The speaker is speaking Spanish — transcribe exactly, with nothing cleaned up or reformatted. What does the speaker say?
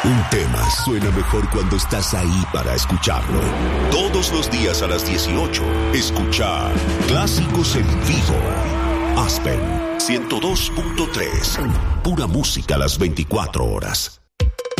Un tema suena mejor cuando estás ahí para escucharlo. Todos los días a las dieciocho, escucha Clásicos en Vivo. Aspen ciento dos punto tres. Pura música a las veinticuatro horas.